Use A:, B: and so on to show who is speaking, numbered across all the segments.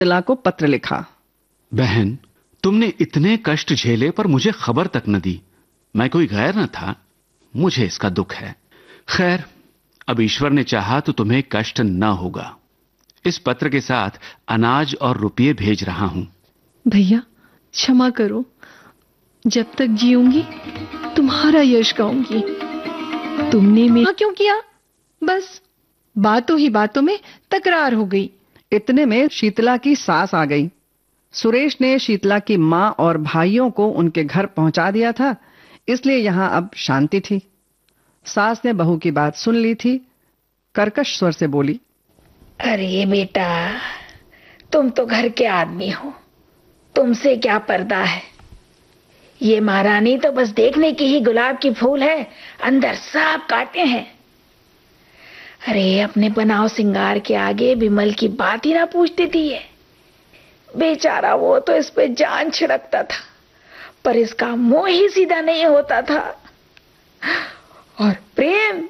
A: शीतला को पत्र लिखा।
B: बहन, तुमने इतने कष्ट झेले पर मुझे खबर तक न दी। मैं कोई गैर न था, मुझे इसका दुख है। खैर, अब ईश्वर ने चाहा तो तुम्हें कष्ट न होगा। इस पत्र के साथ अनाज और रुपये भेज रहा हूं।
C: भैया क्षमा करो, जब तक जीऊंगी तुम्हारा यश गाऊंगी। तुमने मेरा क्यों किया? बस बातों ही बातों में तकरार हो गई।
A: इतने में शीतला की सास आ गई। सुरेश ने शीतला की मां और भाइयों को उनके घर पहुंचा दिया था, इसलिए यहां अब शांति थी। सास ने बहू की बात सुन ली थी। कर्कश स्वर से बोली,
D: अरे बेटा, तुम तो घर के आदमी हो, तुमसे क्या पर्दा है। ये महारानी तो बस देखने की ही गुलाब की फूल है, अंदर सब कांटे हैं। अरे अपने बनाव सिंगार के आगे विमल की बात ही ना पूछ देती है। बेचारा वो तो इस पे जान छिड़कता था, पर इसका मुंह ही सीधा नहीं होता था। और प्रेम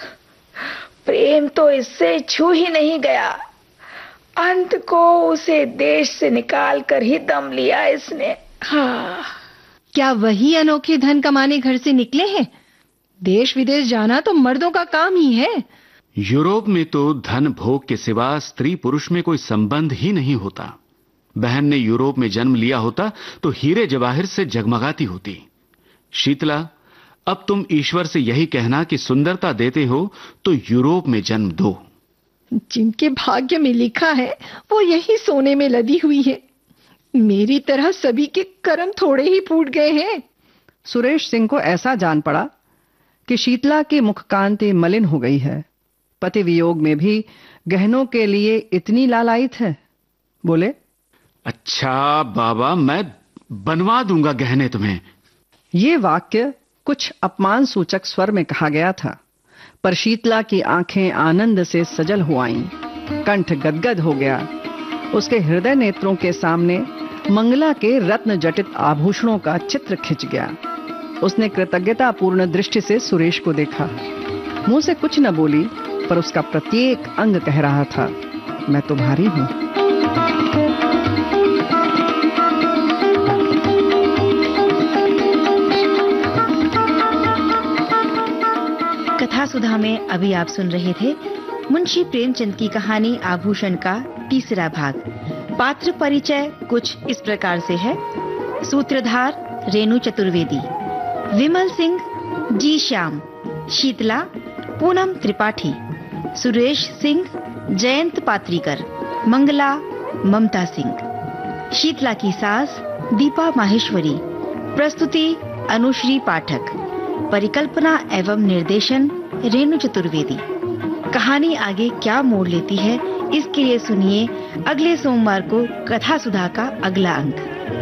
D: तो इससे छू ही नहीं गया। अंत को उसे देश से निकाल कर ही दम लिया इसने। हाँ,
C: क्या वही अनोखे धन कमाने घर से निकले हैं? देश विदेश जाना तो मर्दों का काम ही है।
B: यूरोप में तो धन भोग के सिवा स्त्री पुरुष में कोई संबंध ही नहीं होता। बहन ने यूरोप में जन्म लिया होता तो हीरे जवाहिर से जगमगाती होती। शीतला, अब तुम ईश्वर से यही कहना कि सुंदरता देते हो तो यूरोप में जन्म दो।
C: जिनके भाग्य में लिखा है वो यही सोने में लदी हुई है। मेरी तरह सभी के कर्म थोड़े ही फूट गए हैं।
A: सुरेश सिंह को ऐसा जान पड़ा कि शीतला की मुख कांति मलिन हो गई है। पति वियोग में भी गहनों के लिए इतनी लालायित है। बोले,
B: अच्छा बाबा, मैं बनवा दूंगा गहने तुम्हें।
A: ये वाक्य कुछ अपमान सूचक स्वर में कहा गया था, पर शीतला की आंखें आनंद से सजल हो आईं, कंठ गदगद हो गया। उसके हृदय नेत्रों के सामने मंगला के रत्न जटित आभूषणों का चित्र खिंच गया। उसने कृतज्ञता पूर्ण दृष्टि से सुरेश को देखा। मुंह से कुछ न बोली, पर उसका प्रत्येक अंग कह रहा था, मैं तुम्हारी हूं।
E: कथा सुधा में अभी आप सुन रहे थे मुंशी प्रेमचंद की कहानी आभूषण का तीसरा भाग। पात्र परिचय कुछ इस प्रकार से है। सूत्रधार रेणु चतुर्वेदी, विमल सिंह जी श्याम, शीतला पूनम त्रिपाठी, सुरेश सिंह जयंत पात्रीकर, मंगला ममता सिंह, शीतला की सास दीपा माहेश्वरी। प्रस्तुति अनुश्री पाठक। परिकल्पना एवं निर्देशन रेणु चतुर्वेदी। कहानी आगे क्या मोड़ लेती है, इसके लिए सुनिए अगले सोमवार को कथा सुधा का अगला अंक।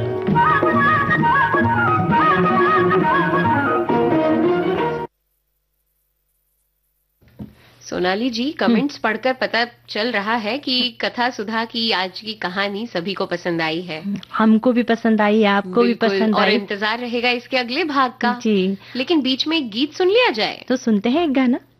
F: सोनाली जी, कमेंट्स पढ़कर पता चल रहा है कि कथा सुधा की आज की कहानी सभी को पसंद आई है।
E: हमको भी पसंद आई, आपको भी पसंद आई।
F: और इंतजार रहेगा इसके अगले भाग का
E: जी।
F: लेकिन बीच में गीत सुन लिया जाए
E: तो सुनते हैं एक गाना।